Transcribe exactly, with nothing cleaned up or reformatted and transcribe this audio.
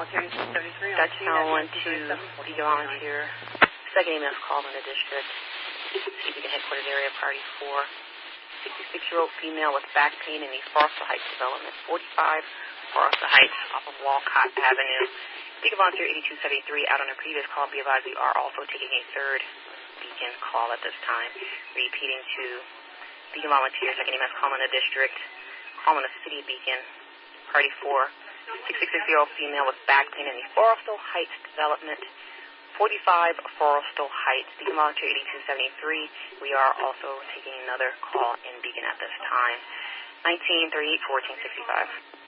That's someone to be a volunteer. Second email call in the district. See if we can headquarters area, party four. sixty-six-year-old female with back pain in the Forester Heights development, forty-five Forester Heights off of Walcott Avenue. Beacon volunteer eighty-two seventy-three out on a previous call. Be advised we are also taking a third Beacon call at this time. Repeating to Beacon volunteer, second email call in the district. Call in the city of Beacon, party four. sixty-six-year-old female with back pain in the Forester Heights development, forty-five Forester Heights. Beacon volunteer eighty-two seventy-three. We are also taking another call in Beacon at this time. nineteen thirty-eight fourteen sixty-five.